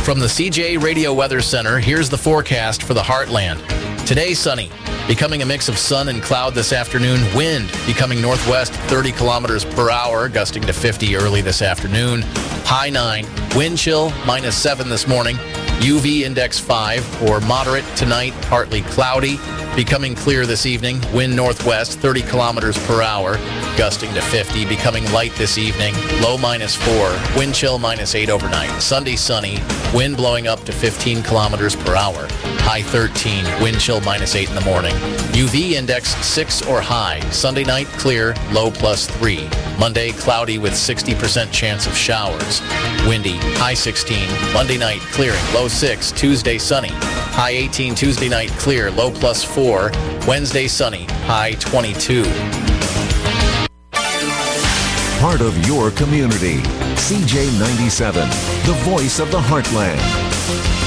From the CJ Radio Weather Center, here's the forecast for the Heartland. Today, sunny, becoming a mix of sun and cloud this afternoon. Wind becoming northwest 30 kilometers per hour, gusting to 50 early this afternoon. High 9. Wind chill -7 this morning. UV index 5 or moderate tonight, partly cloudy. Becoming clear this evening. Wind northwest 30 kilometers per hour, gusting to 50. Becoming light this evening. Low -4. Wind chill -8 overnight. Sunday sunny. Wind blowing up to 15 kilometers per hour. High 13. Wind chill -8 in the morning. UV index 6 or high. Sunday night clear. Low +3. Monday cloudy with 60% chance of showers. Windy. High 16. Monday night clearing. Low 6. Tuesday sunny. High 18 Tuesday night clear. Low +4. Wednesday sunny. High 22. Part of your community. CJ97, the voice of the Heartland.